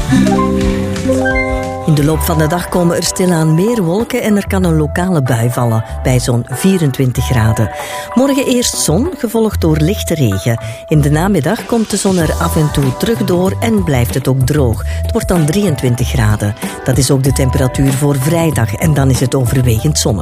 In de loop van de dag komen er stilaan meer wolken en er kan een lokale bui vallen bij zo'n 24 graden. Morgen eerst zon, gevolgd door lichte regen. In de namiddag komt de zon er af en toe terug door en blijft het ook droog. Het wordt dan 23 graden. Dat is ook de temperatuur voor vrijdag en dan is het overwegend zonnig.